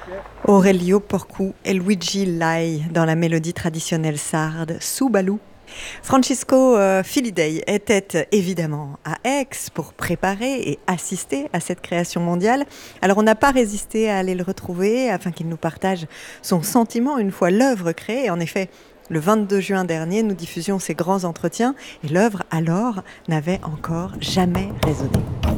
Aurelio Porcu et Luigi Lai dans la mélodie traditionnelle sarde Soubalou. Francesco Filidei était évidemment à Aix pour préparer et assister à cette création mondiale. Alors on n'a pas résisté à aller le retrouver afin qu'il nous partage son sentiment une fois l'œuvre créée. En effet, le 22 juin dernier, nous diffusions ces grands entretiens et l'œuvre alors n'avait encore jamais résonné.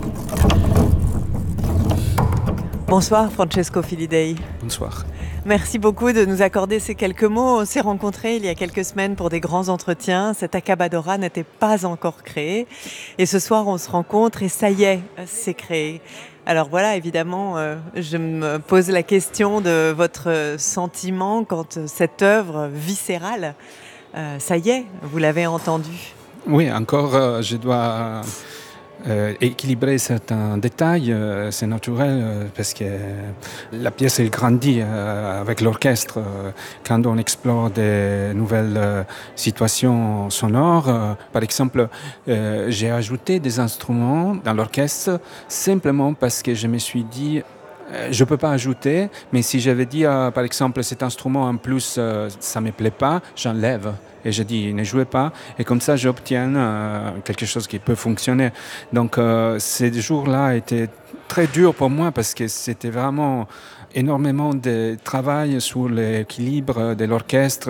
Bonsoir Francesco Filidei. Bonsoir. Merci beaucoup de nous accorder ces quelques mots. On s'est rencontrés il y a quelques semaines pour des grands entretiens. Cet Accabadora n'était pas encore créé. Et ce soir, on se rencontre et ça y est, c'est créé. Alors voilà, évidemment, je me pose la question de votre sentiment quand cette œuvre viscérale, ça y est, vous l'avez entendue. Oui, encore, je dois équilibrer certains détails. C'est naturel parce que la pièce elle grandit avec l'orchestre. Quand on explore des nouvelles situations sonores, par exemple, j'ai ajouté des instruments dans l'orchestre simplement parce que je me suis dit je ne peux pas ajouter, mais si j'avais dit, par exemple, cet instrument en plus, ça ne me plaît pas, j'enlève. Et je dis, ne jouez pas. Et comme ça, j'obtiens quelque chose qui peut fonctionner. Donc, ces jours-là étaient très durs pour moi parce que c'était vraiment énormément de travail sur l'équilibre de l'orchestre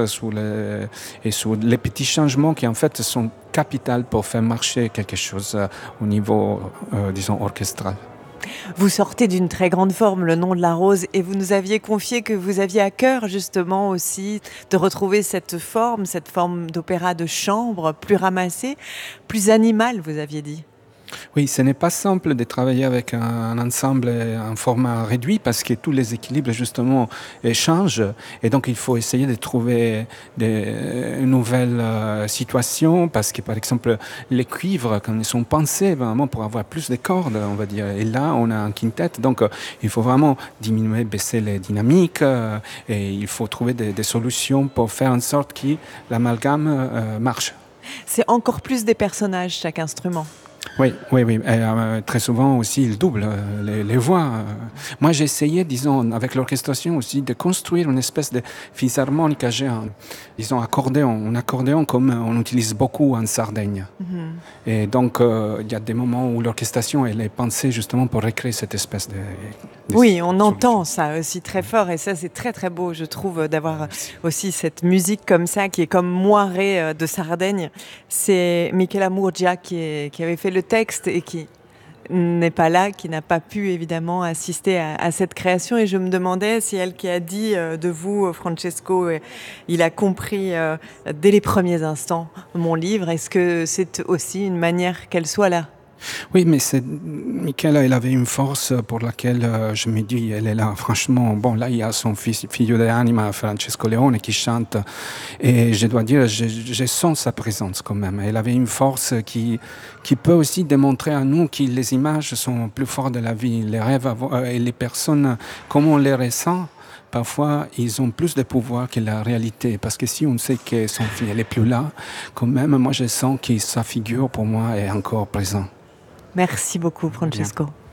et sur les petits changements qui, en fait, sont capitaux pour faire marcher quelque chose au niveau, disons, orchestral. Vous sortez d'une très grande forme, Le Nom de la Rose, et vous nous aviez confié que vous aviez à cœur justement aussi de retrouver cette forme d'opéra de chambre, plus ramassée, plus animale, vous aviez dit. Oui, ce n'est pas simple de travailler avec un ensemble en format réduit parce que tous les équilibres justement changent et donc il faut essayer de trouver des nouvelles situations parce que par exemple les cuivres quand ils sont pensés vraiment pour avoir plus de cordes on va dire et là on a un quintet donc il faut vraiment diminuer, baisser les dynamiques et il faut trouver des solutions pour faire en sorte que l'amalgame marche. C'est encore plus des personnages chaque instrument. Oui. Et, très souvent aussi, il double les voix. Moi, j'ai essayé, disons, avec l'orchestration aussi, de construire une espèce de fisharmonica géant. Disons, un accordéon comme on utilise beaucoup en Sardaigne. Mm-hmm. Et donc, il y a des moments où l'orchestration, elle est pensée justement pour recréer cette espèce de oui, on entend ça aussi très fort et ça, c'est très très beau, je trouve, d'avoir aussi cette musique comme ça, qui est comme moirée de Sardaigne. C'est Michela Murgia qui avait fait le texte et qui n'est pas là, qui n'a pas pu évidemment assister à cette création et je me demandais si elle qui a dit de vous, Francesco, il a compris dès les premiers instants mon livre, est-ce que c'est aussi une manière qu'elle soit là ? Oui, mais Michela, elle avait une force pour laquelle je me dis, elle est là, franchement. Bon, là, il y a son fils, Figlio dell'anima, Francesco Leone, qui chante. Et je dois dire, je sens sa présence quand même. Elle avait une force qui peut aussi démontrer à nous que les images sont plus fortes de la vie. Les rêves et les personnes, comme on les ressent, parfois, ils ont plus de pouvoir que la réalité. Parce que si on sait que son fils n'est plus là, quand même, moi, je sens que sa figure, pour moi, est encore présente. Merci beaucoup, Francesco. Bien.